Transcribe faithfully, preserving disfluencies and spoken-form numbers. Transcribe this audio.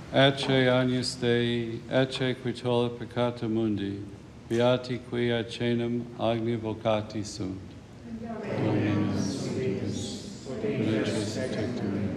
Ecce agnus Dei, ecce qui tollit peccata mundi, beati qui acenum agni vocati sunt. Dominus, Sanctus, Sanctus,